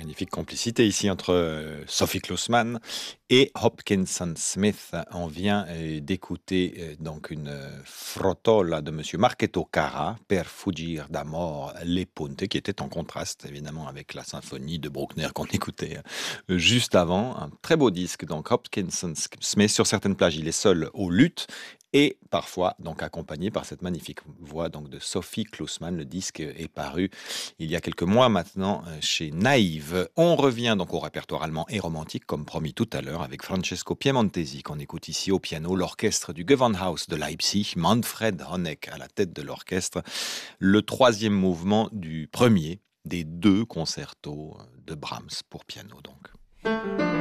magnifique complicité ici entre Sophie Klossman et Hopkinson Smith. On vient d'écouter donc une frottola de Monsieur Marchetto Cara, Per fuggir d'amor le ponte, qui était en contraste évidemment avec la symphonie de Bruckner qu'on écoutait juste avant. Un très beau disque, donc Hopkinson Smith. Sur certaines plages, il est seul au luth et parfois donc accompagné par cette magnifique voix donc de Sophie Klossman. Le disque est paru il y a quelques mois maintenant chez Naïve. On revient donc au répertoire allemand et romantique comme promis tout à l'heure avec Francesco Piemontesi qu'on écoute ici au piano, l'orchestre du Gewandhaus de Leipzig, Manfred Honeck à la tête de l'orchestre, le troisième mouvement du premier des deux concertos de Brahms pour piano donc.